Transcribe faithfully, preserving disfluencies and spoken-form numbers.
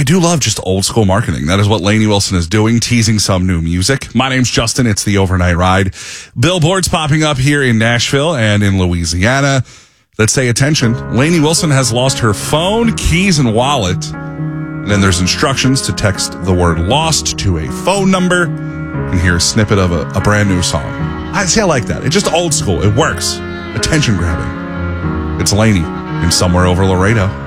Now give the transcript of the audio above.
I do love just old school marketing. That is what Lainey Wilson is doing, teasing some new music. My name's Justin. It's the Overnight Ride. Billboards popping up here in Nashville and in Louisiana that say, attention, Lainey Wilson has lost her phone, keys, and wallet. And then there's instructions to text the word lost to a phone number and hear a snippet of a, a brand new song. I see, I like that. It's just old school. It works. Attention grabbing. It's Lainey in Somewhere Over Laredo.